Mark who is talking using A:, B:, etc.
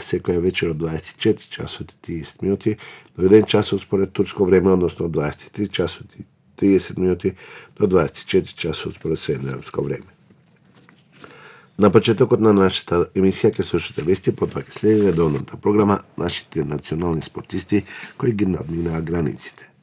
A: секоја вечер од 24 часот и 30 минути до 1 часот според турско време, односно од 23 часот и 30 минути до 24 часот според средноевропско време. На почетокот на нашата емисија ќе слушате вести, потоа ќе следи редовната програма нашите национални спортисти кои ги надминаа границите.